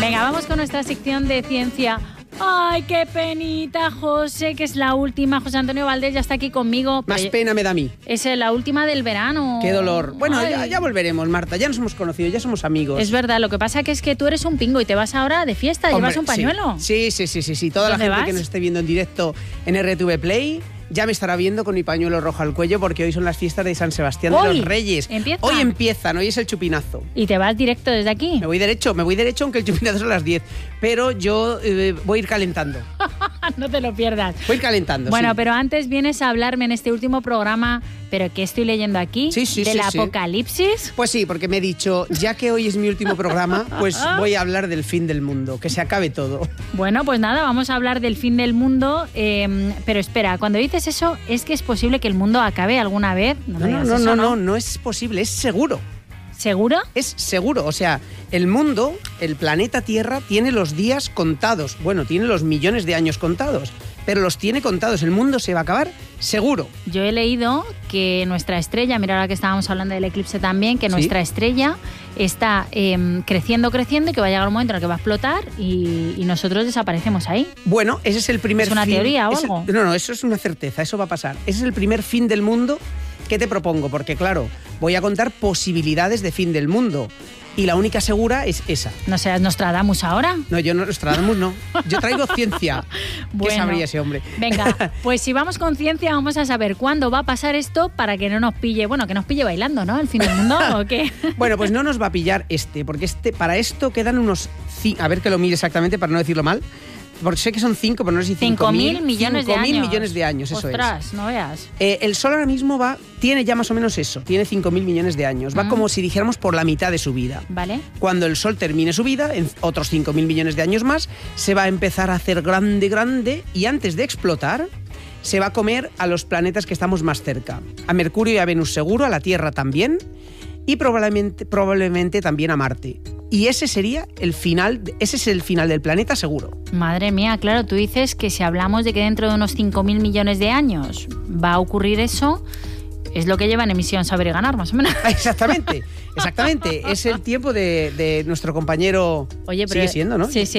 Venga, vamos con nuestra sección de ciencia. Ay, qué penita, José, que es la última. José Antonio Valdés ya está aquí conmigo. Más pena me da a mí. Es la última del verano. Qué dolor. Bueno, ya volveremos, Marta. Ya nos hemos conocido, ya somos amigos. Es verdad, lo que pasa que es que tú eres un pingo y te vas ahora de fiesta. Hombre, ¿llevas un pañuelo? Sí. Toda la gente que nos esté viendo en directo en RTV Play ya me estará viendo con mi pañuelo rojo al cuello, porque hoy son las fiestas de San Sebastián de los Reyes. Hoy empiezan, hoy es el chupinazo. ¿Y te vas directo desde aquí? Me voy derecho, aunque el chupinazo es a las 10. Pero yo voy a ir calentando. No te lo pierdas. Voy a ir calentando, Bueno, pero antes vienes a hablarme en este último programa, pero ¿qué estoy leyendo aquí? ¿Del apocalipsis? Pues sí, porque me he dicho, ya que hoy es mi último programa, pues voy a hablar del fin del mundo, que se acabe todo. Bueno, pues nada, vamos a hablar del fin del mundo, pero espera, cuando dices eso, ¿es que es posible que el mundo acabe alguna vez? No es posible, es seguro. ¿Seguro? Es seguro, o sea, el mundo, el planeta Tierra, tiene los días contados. Bueno, tiene los millones de años contados, pero los tiene contados. El mundo se va a acabar seguro. Yo he leído que nuestra estrella, mira ahora que estábamos hablando del eclipse también, que nuestra estrella está creciendo y que va a llegar un momento en el que va a explotar y nosotros desaparecemos ahí. Bueno, ese es el primer fin. ¿Es una teoría o algo? No, eso es una certeza, eso va a pasar. Ese es el primer fin del mundo que te propongo, porque claro, voy a contar posibilidades de fin del mundo. Y la única segura es esa. ¿No seas Nostradamus ahora? No, yo no, Nostradamus no. Yo traigo ciencia. Bueno, ¿qué sabría ese hombre? Venga, pues si vamos con ciencia vamos a saber cuándo va a pasar esto para que no nos pille, que nos pille bailando, ¿no? El fin del mundo, ¿o qué? Bueno, pues no nos va a pillar porque para esto quedan unos... A ver que lo mire exactamente para no decirlo mal. Porque sé que son 5, pero no sé si 5.000 millones de años. 5.000 millones de años, eso Ostras, es. no veas. El Sol ahora mismo tiene ya más o menos eso, tiene 5.000 millones de años. Va como si dijéramos por la mitad de su vida. Vale. Cuando el Sol termine su vida, en otros 5.000 millones de años más, se va a empezar a hacer grande y antes de explotar, se va a comer a los planetas que estamos más cerca. A Mercurio y a Venus seguro, a la Tierra también, y probablemente también a Marte. Y ese es el final del planeta seguro. Madre mía, claro, tú dices que si hablamos de que dentro de unos 5.000 millones de años va a ocurrir eso, es lo que lleva en Emisión Saber y Ganar, más o menos. Exactamente. Es el tiempo de nuestro compañero. Oye, pero sigue siendo, ¿no? Sí.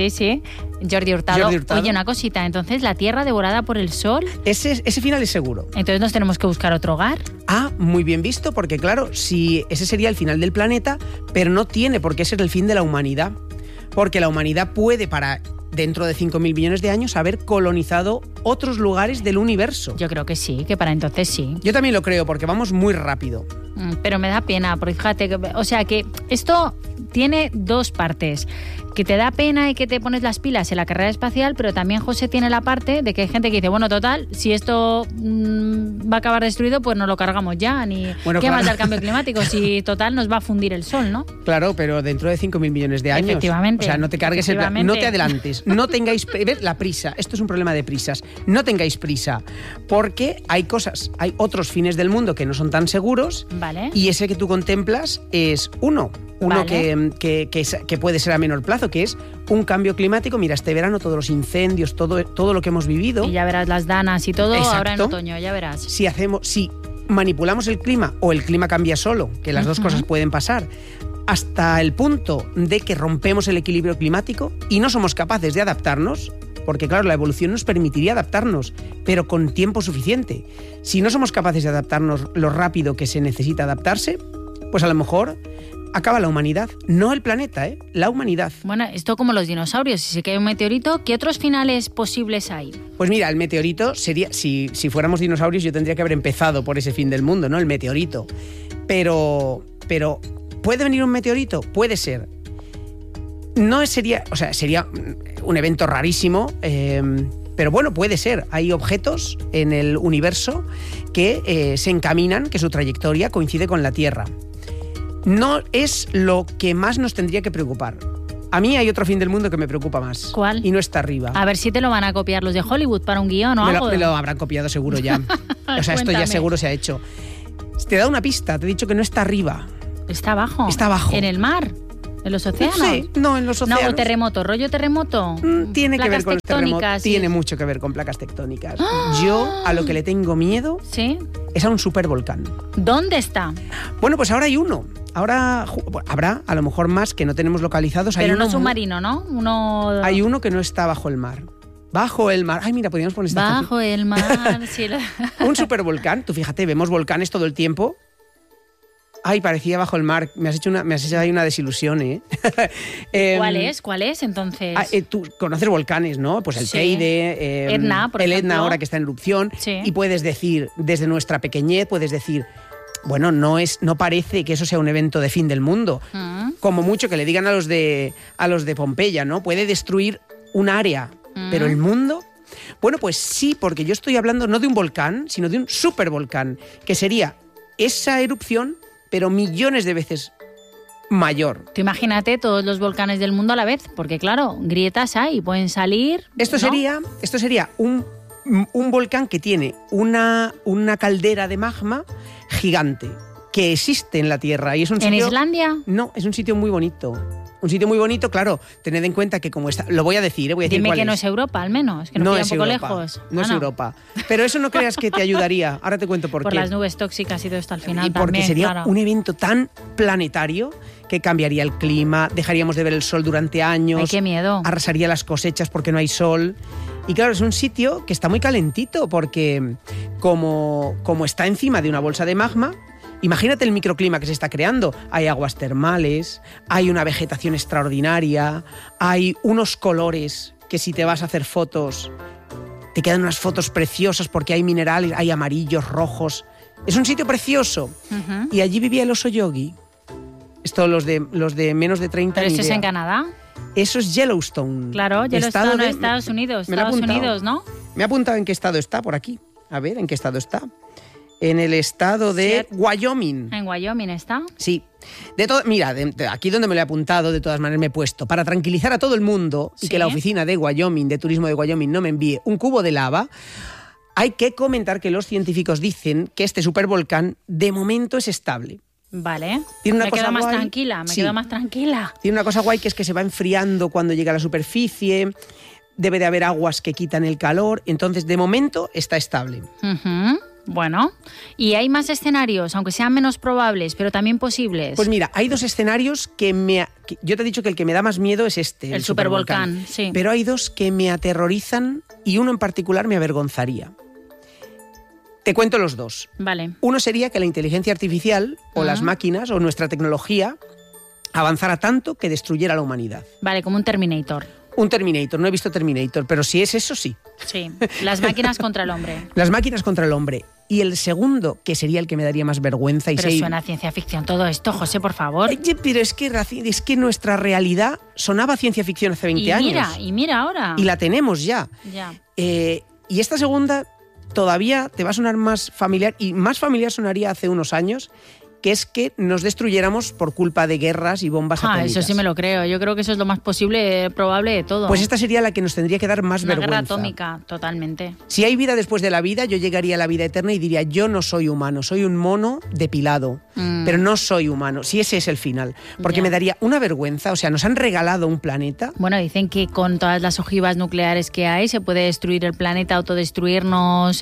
Jordi Hurtado. Oye, una cosita, entonces la Tierra devorada por el Sol. Ese final es seguro. Entonces nos tenemos que buscar otro hogar. Ah, muy bien visto, porque claro, si ese sería el final del planeta, pero no tiene por qué ser el fin de la humanidad. Porque la humanidad puede, dentro de 5.000 millones de años, haber colonizado otros lugares del universo. Yo creo que sí, que para entonces sí. Yo también lo creo, porque vamos muy rápido. Pero me da pena, porque fíjate, o sea que esto tiene dos partes. Que te da pena y que te pones las pilas en la carrera espacial, pero también, José, tiene la parte de que hay gente que dice, bueno, total, si esto va a acabar destruido, pues no lo cargamos ya, ¿qué más da el cambio climático? Si total nos va a fundir el sol, ¿no? Claro, pero dentro de 5.000 millones de años. Efectivamente. O sea, no te cargues no te adelantes, no tengáis... la prisa, esto es un problema de prisas, no tengáis prisa, porque hay otros fines del mundo que no son tan seguros, vale. Y ese que tú contemplas es uno vale. que puede ser a menor plazo, que es un cambio climático. Mira, este verano todos los incendios, todo lo que hemos vivido. Y ya verás las danas y todo. Exacto. Ahora en otoño, ya verás. Si manipulamos el clima o el clima cambia solo, que las dos cosas pueden pasar, hasta el punto de que rompemos el equilibrio climático y no somos capaces de adaptarnos, porque claro, la evolución nos permitiría adaptarnos, pero con tiempo suficiente. Si no somos capaces de adaptarnos lo rápido que se necesita adaptarse, pues a lo mejor acaba la humanidad. No el planeta, la humanidad. Bueno, esto como los dinosaurios. Si se cae un meteorito, ¿qué otros finales posibles hay? Pues mira, el meteorito sería... Si fuéramos dinosaurios, yo tendría que haber empezado por ese fin del mundo, ¿no? El meteorito. Pero ¿puede venir un meteorito? Puede ser. No sería... O sea, sería un evento rarísimo, pero bueno, puede ser. Hay objetos en el universo que se encaminan, que su trayectoria coincide con la Tierra. No es lo que más nos tendría que preocupar. A mí hay otro fin del mundo que me preocupa más. ¿Cuál? Y no está arriba. A ver si te lo van a copiar los de Hollywood para un guión o algo. Me lo habrán copiado seguro ya. O sea, esto ya seguro se ha hecho. Te da una pista, te he dicho que no está arriba. ¿Está abajo? Está abajo. ¿En el mar? ¿En los océanos? Sí, no, en los océanos. No, terremoto, rollo terremoto. Tiene que ver con tectónicas. Tiene mucho que ver con placas tectónicas. Yo a lo que le tengo miedo ¿sí? es a un supervolcán. ¿Dónde está? Bueno, pues ahora hay uno. Ahora habrá a lo mejor más que no tenemos localizados. Pero no submarino, ¿no? Hay uno que no está bajo el mar. Bajo el mar. Ay, mira, podríamos poner esta Bajo canción. el mar. Sí, Un supervolcán. Tú fíjate, vemos volcanes todo el tiempo. Ay, parecía bajo el mar. Me has hecho ahí una desilusión, ¿eh? ¿Cuál es entonces? Tú conoces volcanes, ¿no? Pues el Teide, Etna, por el ejemplo. Etna ahora que está en erupción. Sí. Y puedes decir, desde nuestra pequeñez, puedes decir, bueno, no parece que eso sea un evento de fin del mundo. Como mucho que le digan a los de Pompeya, ¿no? Puede destruir un área, pero el mundo. Bueno, pues sí, porque yo estoy hablando no de un volcán, sino de un supervolcán, que sería esa erupción, pero millones de veces mayor. Tú imagínate todos los volcanes del mundo a la vez, porque claro, grietas hay, pueden salir. Esto sería un volcán que tiene una caldera de magma gigante que existe en la Tierra. Y es un sitio, ¿En Islandia? No, es un sitio muy bonito. Un sitio muy bonito, claro, tened en cuenta que como está... Lo voy a decir, voy a decir Dime cuál que es. no es Europa, al menos, que no queda un poco Europa, lejos. No es Europa. Pero eso no creas que te ayudaría. Ahora te cuento por qué. Por las nubes tóxicas y todo esto al final Y porque también, sería claro. un evento tan planetario que cambiaría el clima, dejaríamos de ver el sol durante años. Ay, qué miedo. Arrasaría las cosechas porque no hay sol. Y claro, es un sitio que está muy calentito porque como está encima de una bolsa de magma, imagínate el microclima que se está creando. Hay aguas termales, hay una vegetación extraordinaria, hay unos colores que si te vas a hacer fotos, te quedan unas fotos preciosas porque hay minerales, hay amarillos, rojos. Es un sitio precioso. Y allí vivía el oso yogi. Esto los de menos de 30 ¿Pero ni eso es idea. en Canadá? Eso es Yellowstone. Claro, Yellowstone Estado de- Estados Unidos. me lo he Estados apuntado. Unidos, ¿no? Me ha apuntado en qué estado está por aquí. A ver, ¿en qué estado está? En el estado de Wyoming. En Wyoming está. Sí. Mira, aquí donde me lo he apuntado, de todas maneras me he puesto, para tranquilizar a todo el mundo y Sí. que la oficina de Wyoming, de turismo de Wyoming, no me envíe un cubo de lava, hay que comentar que los científicos dicen que este supervolcán de momento es estable. Vale. Tiene una me cosa quedo más guay. tranquila, Sí. quedo más tranquila. Tiene una cosa guay que es que se va enfriando cuando llega a la superficie, debe de haber aguas que quitan el calor, entonces de momento está estable. Ujú. Bueno, y hay más escenarios, aunque sean menos probables, pero también posibles. Pues mira, hay dos escenarios que yo te he dicho que el que me da más miedo es este, El supervolcán, sí. Pero hay dos que me aterrorizan y uno en particular me avergonzaría. Te cuento los dos. Vale. Uno sería que la inteligencia artificial o las máquinas o nuestra tecnología avanzara tanto que destruyera la humanidad. Vale, como un Terminator. Un Terminator, no he visto Terminator, pero si es eso, sí. Sí, las máquinas contra el hombre. Las máquinas contra el hombre. Y el segundo, que sería el que me daría más vergüenza. Pero suena a ciencia ficción todo esto, José, por favor. Oye, pero es que nuestra realidad sonaba ciencia ficción hace 20 años. Y mira ahora. Y la tenemos ya. Ya. Y esta segunda todavía te va a sonar más familiar, y más familiar sonaría hace unos años, que es que nos destruyéramos por culpa de guerras y bombas atómicas. Eso sí me lo creo. Yo creo que eso es lo más probable de todo. Pues esta sería la que nos tendría que dar más Una vergüenza. guerra atómica, totalmente. Si hay vida después de la vida, yo llegaría a la vida eterna y diría, yo no soy humano, soy un mono depilado, pero no soy humano. Si ese es el final. Porque Ya. me daría una vergüenza, o sea, nos han regalado un planeta. Bueno, dicen que con todas las ojivas nucleares que hay se puede destruir el planeta, autodestruirnos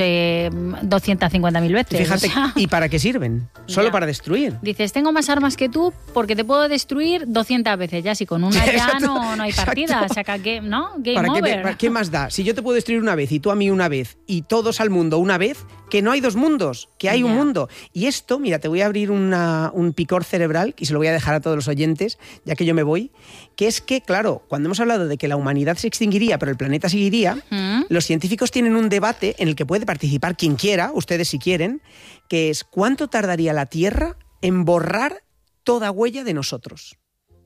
250.000 veces. Fíjate, O sea, ¿y para qué sirven? Solo Ya. para destruir. dices, tengo más armas que tú porque te puedo destruir 200 veces. Ya si con una ya Exacto, no hay partida. exacto. O sea, que, ¿no? Game ¿Para over. qué más da? Si yo te puedo destruir una vez y tú a mí una vez y todos al mundo una vez, que no hay dos mundos, que hay un Ya. mundo. Y esto, mira, te voy a abrir un picor cerebral y se lo voy a dejar a todos los oyentes, ya que yo me voy, que es que, claro, cuando hemos hablado de que la humanidad se extinguiría pero el planeta seguiría, los científicos tienen un debate en el que puede participar quien quiera, ustedes si quieren, que es ¿cuánto tardaría la Tierra en borrar toda huella de nosotros?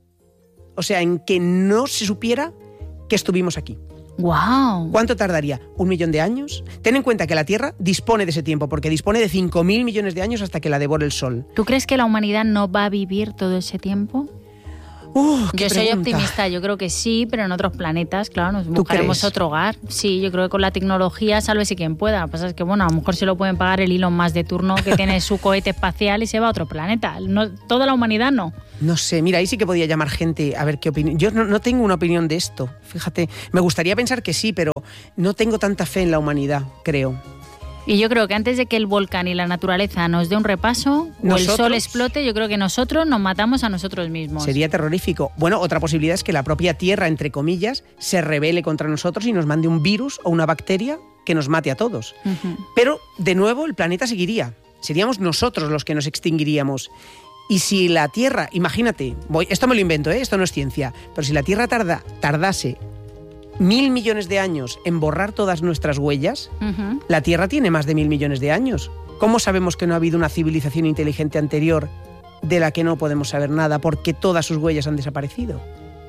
O sea, en que no se supiera que estuvimos aquí. ¡Wow! ¿Cuánto tardaría? ¿1 millón de años? Ten en cuenta que la Tierra dispone de ese tiempo, porque dispone de 5.000 millones de años hasta que la devore el Sol. ¿Tú crees que la humanidad no va a vivir todo ese tiempo? ¡Qué Yo soy pregunta! optimista, yo creo que sí, pero en otros planetas, claro, nos buscaremos crees? otro hogar. Sí, yo creo que con la tecnología, sálvese quien pueda. Lo que pasa es que, bueno, a lo mejor se lo pueden pagar el Elon Musk de turno que tiene su cohete espacial y se va a otro planeta. No, toda la humanidad no. No sé, mira, ahí sí que podía llamar gente a ver qué opinión. Yo no tengo una opinión de esto, fíjate. Me gustaría pensar que sí, pero no tengo tanta fe en la humanidad, creo. Y yo creo que antes de que el volcán y la naturaleza nos dé un repaso o el sol explote, yo creo que nosotros nos matamos a nosotros mismos. Sería terrorífico. Bueno, otra posibilidad es que la propia Tierra, entre comillas, se rebele contra nosotros y nos mande un virus o una bacteria que nos mate a todos. Pero, de nuevo, el planeta seguiría. Seríamos nosotros los que nos extinguiríamos. Y si la Tierra, imagínate, esto me lo invento, esto no es ciencia, pero si la Tierra tardase 1.000 millones de años en borrar todas nuestras huellas, la Tierra tiene más de 1.000 millones de años. ¿Cómo sabemos que no ha habido una civilización inteligente anterior de la que no podemos saber nada porque todas sus huellas han desaparecido?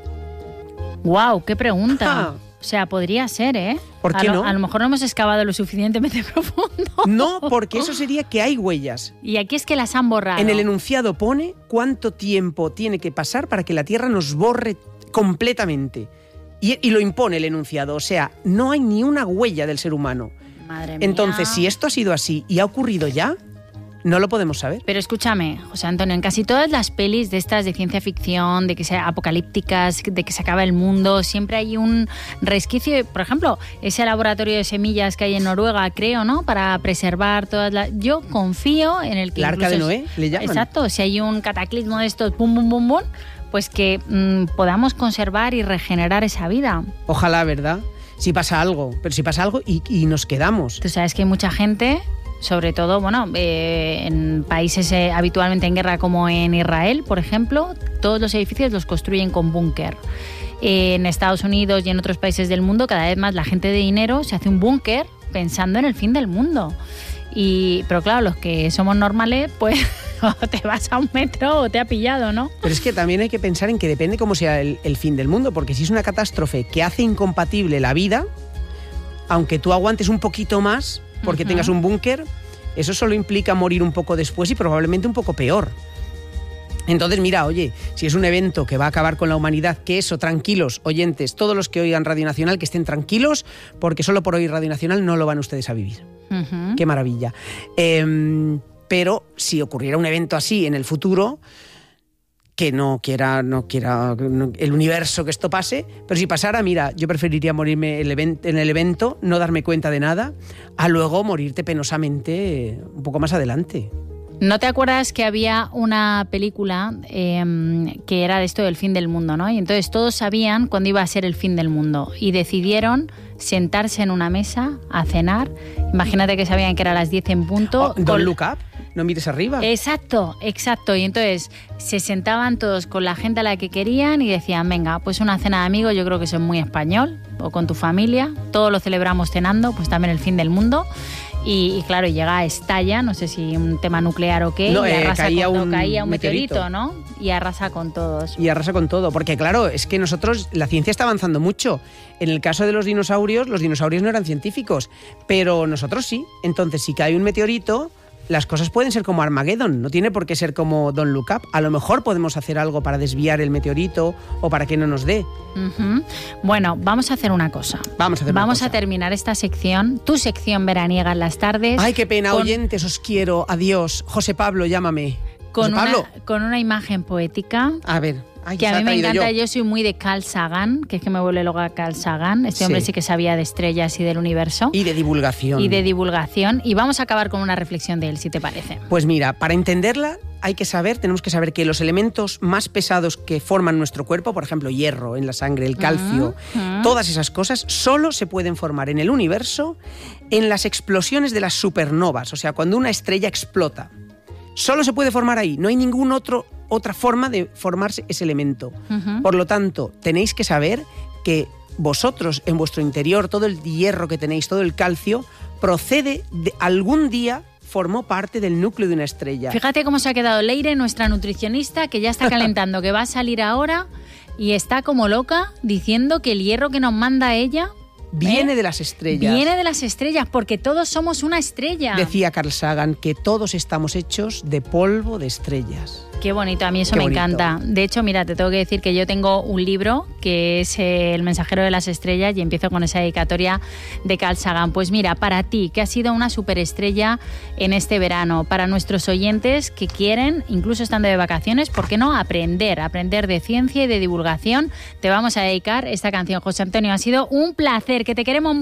¡Guau! ¡Qué pregunta! O sea, podría ser, ¿eh? ¿Por qué no? A lo mejor no hemos excavado lo suficientemente profundo. No, porque eso sería que hay huellas. Y aquí es que las han borrado. En el enunciado pone cuánto tiempo tiene que pasar para que la Tierra nos borre completamente. Y lo impone el enunciado. O sea, no hay ni una huella del ser humano. Madre mía. Entonces, si esto ha sido así y ha ocurrido ya, no lo podemos saber. Pero escúchame, José Antonio, en casi todas las pelis de estas de ciencia ficción, de que sean apocalípticas, de que se acaba el mundo, siempre hay un resquicio. Por ejemplo, ese laboratorio de semillas que hay en Noruega, creo, ¿no? Para preservar todas las... Yo confío en el que... El Arca de Noé, le llaman. Exacto, si hay un cataclismo de estos, pum, pum, pum, pum, pues que podamos conservar y regenerar esa vida. Ojalá, ¿verdad? Si pasa algo, pero si pasa algo y nos quedamos. Tú sabes que hay mucha gente... Sobre todo, en países habitualmente en guerra como en Israel, por ejemplo, todos los edificios los construyen con búnker. En Estados Unidos y en otros países del mundo, cada vez más la gente de dinero se hace un búnker pensando en el fin del mundo. Pero claro, los que somos normales, pues o te vas a 1 metro o te ha pillado, ¿no? Pero es que también hay que pensar en que depende cómo sea el fin del mundo, porque si es una catástrofe que hace incompatible la vida, aunque tú aguantes un poquito más porque tengas un búnker, eso solo implica morir un poco después y probablemente un poco peor. Entonces, mira, oye, si es un evento que va a acabar con la humanidad, que eso, tranquilos, oyentes, todos los que oigan Radio Nacional, que estén tranquilos, porque solo por oír Radio Nacional no lo van ustedes a vivir. Qué maravilla. Pero si ocurriera un evento así en el futuro, que no quiera el universo que esto pase, pero si pasara, mira, yo preferiría morirme en el evento, no darme cuenta de nada, a luego morirte penosamente un poco más adelante. ¿No te acuerdas que había una película que era de esto del fin del mundo, ¿no? Y entonces todos sabían cuándo iba a ser el fin del mundo y decidieron sentarse en una mesa a cenar. Imagínate que sabían que era a las 10 en punto. Don't look up. No mires arriba. Exacto. Y entonces se sentaban todos con la gente a la que querían y decían, venga, pues una cena de amigos, yo creo que eso es muy español, o con tu familia, todos lo celebramos cenando, pues también el fin del mundo. Y claro, llega, estalla, no sé si un tema nuclear o qué, no, y caía un meteorito, ¿no? Y arrasa con todos. Y arrasa con todo, porque claro, es que la ciencia está avanzando mucho. En el caso de los dinosaurios no eran científicos, pero nosotros sí. Entonces, si cae un meteorito, las cosas pueden ser como Armageddon, no tiene por qué ser como Don't Look Up. A lo mejor podemos hacer algo para desviar el meteorito o para que no nos dé. Bueno, vamos a hacer una cosa. Vamos a terminar esta sección, tu sección veraniega en las tardes. Ay, qué pena, oyentes, os quiero. Adiós. José Pablo, llámame. Con una imagen poética. A ver. Ay, que a mí me encanta, yo soy muy de Carl Sagan, que es que me vuelve loca Carl Sagan. Este hombre sí que sabía de estrellas y del universo. Y de divulgación. Y vamos a acabar con una reflexión de él, si te parece. Pues mira, para entenderla tenemos que saber que los elementos más pesados que forman nuestro cuerpo, por ejemplo, hierro en la sangre, el calcio, todas esas cosas solo se pueden formar en el universo en las explosiones de las supernovas, o sea, cuando una estrella explota. Solo se puede formar ahí, no hay ninguna otra forma de formarse ese elemento. Por lo tanto, tenéis que saber que vosotros, en vuestro interior, todo el hierro que tenéis, todo el calcio, procede de algún día formó parte del núcleo de una estrella. Fíjate cómo se ha quedado Leire, nuestra nutricionista, que ya está calentando, que va a salir ahora y está como loca diciendo que el hierro que nos manda ella... Viene de las estrellas. Viene de las estrellas, porque todos somos una estrella. Decía Carl Sagan que todos estamos hechos de polvo de estrellas. Qué bonito, a mí eso me encanta. De hecho, mira, te tengo que decir que yo tengo un libro que es El mensajero de las estrellas y empiezo con esa dedicatoria de Carl Sagan. Pues mira, para ti, que has sido una superestrella en este verano, para nuestros oyentes que quieren, incluso estando de vacaciones, ¿por qué no aprender de ciencia y de divulgación? Te vamos a dedicar esta canción. José Antonio, ha sido un placer, que te queremos